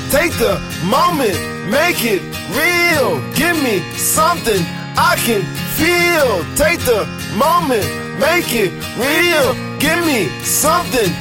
Take the moment, make it real. Give me something I can feel. Take the moment, make it real. Give me something